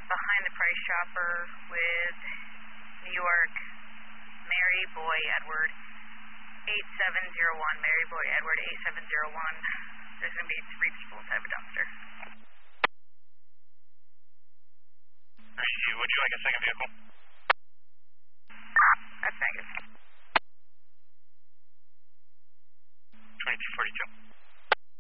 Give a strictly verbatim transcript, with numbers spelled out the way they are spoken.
behind the Price Chopper with New York, Mary Boy Edward, eight seven zero one, Mary Boy Edward, eight seven zero one. There's going to be three people inside of a dumpster. Would you like a second vehicle? That's negative. twenty-two forty-two.